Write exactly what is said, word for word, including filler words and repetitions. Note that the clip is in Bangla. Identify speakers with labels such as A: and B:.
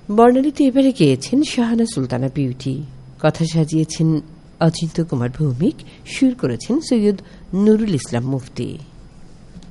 A: বর্ণালীতে এবারে গেয়েছেন শাহানা সুলতানা বিউটি, কথা সাজিয়েছেন অচিন্ত্য কুমার ভৌমিক, সুর করেছেন সৈয়দ নুরুল ইসলাম মুফতি।